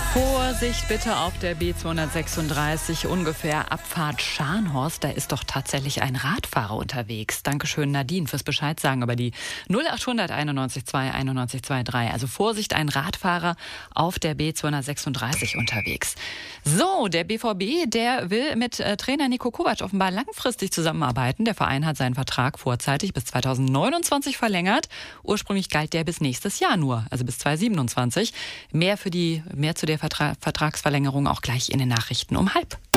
Vorsicht bitte auf der B236, ungefähr Abfahrt Scharnhorst. Da ist doch tatsächlich ein Radfahrer unterwegs. Dankeschön, Nadine, fürs Bescheid sagen über die 0800 91 2 91 23. Also Vorsicht, ein Radfahrer auf der B236 unterwegs. So, der BVB, der will mit Trainer Niko Kovac offenbar langfristig zusammenarbeiten. Der Verein hat seinen Vertrag vorzeitig bis 2029 verlängert. Ursprünglich galt der bis nächstes Jahr nur, also bis 2027. Mehr zu der Vertragsverlängerung auch gleich in den Nachrichten um 12:30.